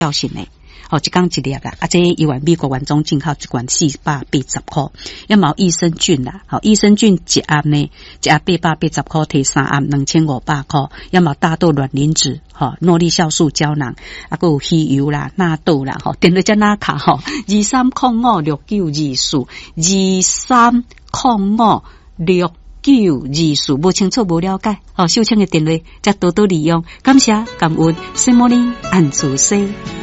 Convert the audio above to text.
药性的。一缸一粒啦，这一碗美国原装进口一罐480块，要毛益生菌啦，益生菌一盒呢，一盒880块，摕3盒2500块，要毛大豆卵磷脂，诺丽酵素胶囊，还有鱼油啦、纳豆啦，电话叫哪卡23056924，23056924，无清楚无了解，秀清的电话，再多多利用，感谢感恩，Good morning， 安主西。